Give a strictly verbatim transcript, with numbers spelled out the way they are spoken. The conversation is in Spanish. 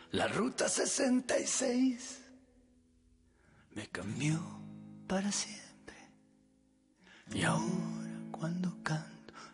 La ruta sesenta y seis me cambió para siempre. Y ahora cuando canto